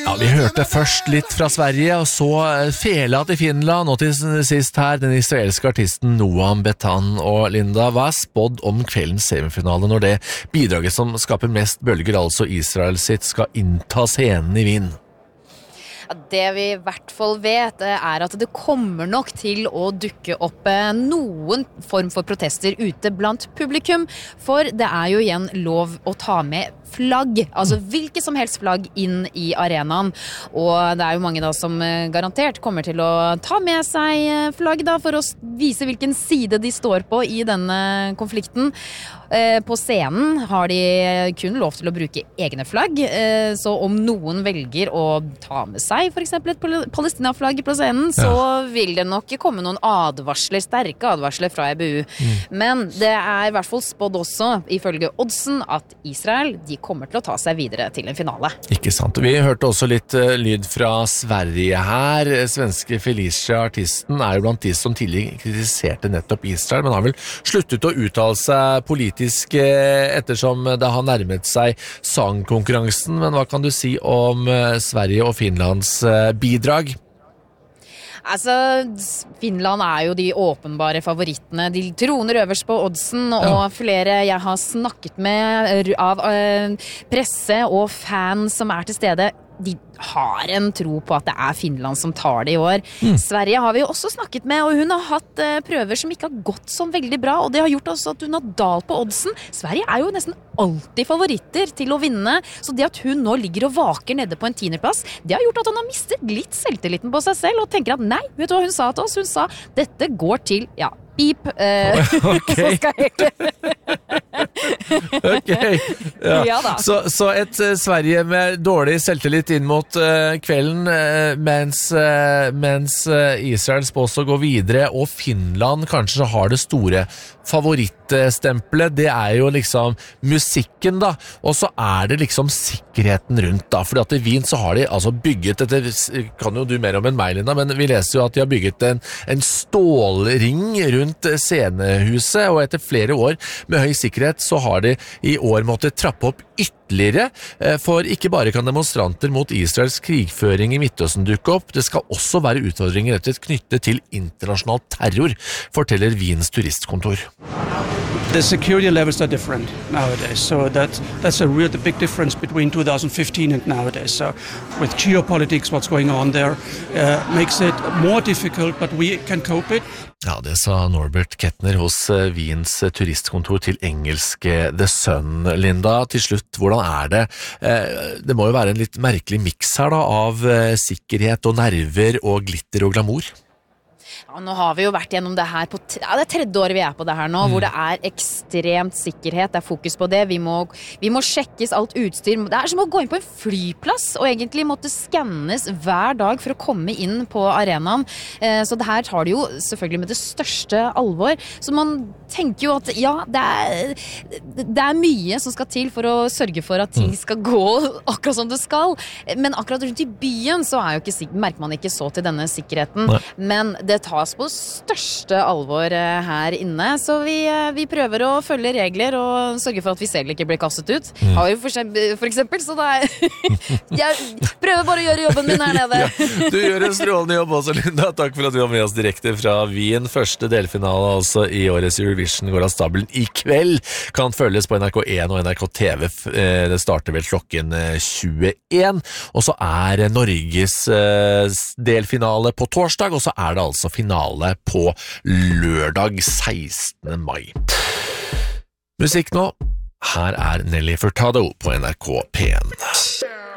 Ja, vi hørte først litt fra Sverige, og så Fela til Finland, og til sist her den israelske artisten Noam Betan. Og Linda, hva spådd om kveldens semifinale når det bidraget som skaper mest bølger, altså Israel sitt, skal innta scenen i Wien? Det vi I hvert fall vet at det kommer nok til å dukke opp noen form for protester ute blant publikum, for det jo igjen lov å ta med flagg, altså hvilket som helst flagg inn I arenaen, og det jo mange da som garantert kommer til å ta med seg flagg da, for å vise hvilken side de står på I denne konflikten. På scenen har de kun lov til å bruke egne flagg, så om noen velger å ta med seg for eksempel et Palestina-flagg på scenen, så vil det nok komme noen advarsler, sterke advarsler fra EBU. Men det I hvert fall spådd også, ifølge oddsen, at Israel, de kommer til å ta seg videre til en finale. Ikke sant. Vi hørte også litt lyd fra Sverige her. Svenske Felicia, artisten, jo blant de som tidligere kritiserte nettopp Israel, men har vel sluttet å uttale seg politisk ettersom det har nærmet seg sangkonkurransen. Men hva kan du si om Sverige og Finlands bidrag? Altså, Finland jo de åpenbare favorittene. De troner øverst på oddsen, og flere jeg har snakket med av presse og fans som til stede, de har en tro på at det Finland som tar det I år. Sverige har vi jo også snakket med, og hun har hatt prøver som ikke har gått så veldig bra, og det har gjort også at hun har dalt på oddsen. Sverige jo nesten alltid favoritter til å vinne, så det at hun nå ligger og vaker nede på en 10. plass, det har gjort at hun har mistet litt selvtilliten på seg selv, og tenker at nei, vet du hva hun sa til oss? Hun sa, dette går til, pip, så skal jeg ikke ja da. Så et Sverige med dårlig selvtillit inn mot kvelden, mens Israel spås å gå videre, og Finland kanskje har det store favorittstempelet, det jo liksom musikken da, og så det liksom sikkerheten rundt da, fordi at I Wien så har de altså bygget, dette kan jo du mer om enn meg, Linda, men vi leser jo at de har bygget en stålring rundt scenehuset, og etter flere år med høy sikkerhet så har de I år måttet trappe opp ytterligere, for ikke bare kan demonstranter mot Israels krigføring I Midtøsten dukke opp, det skal også være utfordringer knyttet til internasjonal terror, forteller Wiens turistkontor. The security levels are different nowadays, so that's a real big difference between 2015 and nowadays. So with geopolitics, what's going on there makes it more difficult, but we can cope it. Ja, det sa Norbert Kettner hos Wiens turistkontor til engelske The Sun. Linda, til slutt, hvordan det? Det må jo være en litt merkelig mix her da, av sikkerhet og nerver og glitter og glamour. Ja, nå har vi jo vært gjennom det her det 3. året vi på det her nå, hvor det ekstremt sikkerhet, det fokus på det, vi må sjekkes alt utstyr, det som å gå inn på en flyplass og egentlig måtte skannes hver dag for å komme inn på arenaen, så det her tar det jo selvfølgelig med det største alvor, så man tenker jo at ja, det mye som skal til for å sørge for at ting skal gå akkurat som det skal, men akkurat rundt I byen så jo ikke, merker man ikke så til denne sikkerheten, men det tas på største alvor her inne, så vi prøver å følge regler og sørge for at vi selv ikke blir kastet ut. Har jo for eksempel, så jeg prøver bare å gjøre jobben min her nede. Ja, du gjør en strålende jobb også, Linda. Takk for at du var med oss direkte fra Wien. Første delfinale altså I årets Eurovision går av stabelen I kveld. Kan følges på NRK1 og NRK TV. Det starter vel klokken 21. Og så Norges delfinale på torsdag, og så det altså finale på lørdag 16. mai. Musikk nå. Her Nelly Furtado på NRK P1.